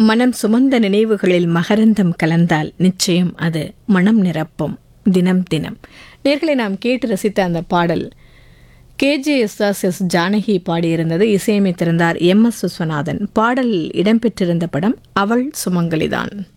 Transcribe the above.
மனம் சுமந்த நினைவுகளில் மகரந்தம் கலந்தால் நிச்சயம் அது மனம் நிரப்பும் தினம் தினம். நேர்களை நாம் கேட்டு ரசித்த அந்த பாடல் KJSS ஜானகி பாடியிருந்தது. இசையமைத்திருந்தார் MS விஸ்வநாதன். பாடல் இடம்பெற்றிருந்த படம் அவள் சுமங்கலிதான்.